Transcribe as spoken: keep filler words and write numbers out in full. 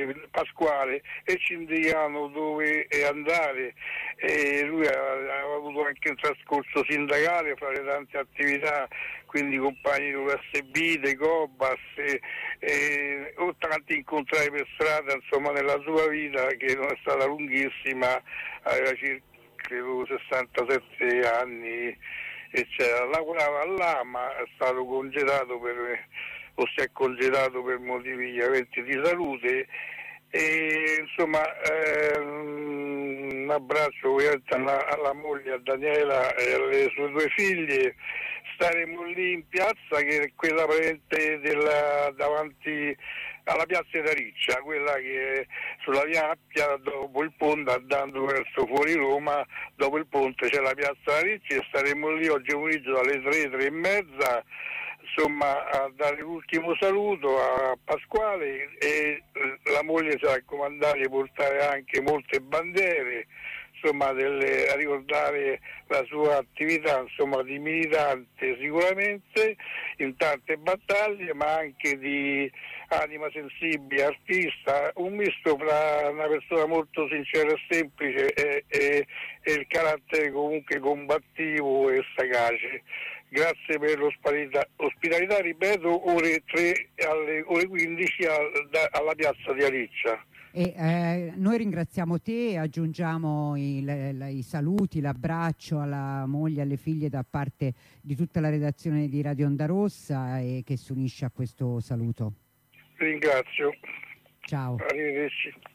moglie Pasquale e ci indicano dove andare, e lui ha, ha avuto anche un trascorso sindacale fra le tante attività, quindi compagni dell'U S B, dei Cobas, e, e, o tanti incontrai per strada, insomma, nella sua vita, che non è stata lunghissima, aveva circa credo sessantasette anni, eccetera. Lavorava là, ma è stato congedato per, o si è congedato per motivi chiaramente di salute, e insomma ehm, un abbraccio ovviamente alla, alla moglie, a Daniela e alle sue due figlie. Staremo lì in piazza, che è quella praticamente della, davanti alla piazza di Riccia, quella che è sulla via Appia dopo il ponte, andando verso fuori Roma. Dopo il ponte c'è la piazza di Riccia, e staremo lì oggi pomeriggio dalle tre, tre e mezza, insomma, a dare l'ultimo saluto a Pasquale, e la moglie si ha raccomandato di portare anche molte bandiere, insomma, delle, a ricordare la sua attività, insomma, di militante sicuramente in tante battaglie, ma anche di anima sensibile, artista, un misto fra una persona molto sincera e semplice e, e, e il carattere comunque combattivo e sagace. Grazie per l'ospitalità, ospitalità, ripeto, ore tre alle ore quindici al, da, alla piazza di Ariccia. E, eh, noi ringraziamo te e aggiungiamo i, le, i saluti, l'abbraccio alla moglie e alle figlie da parte di tutta la redazione di Radio Onda Rossa, e che si unisce a questo saluto. Ringrazio. Ciao. Arrivederci.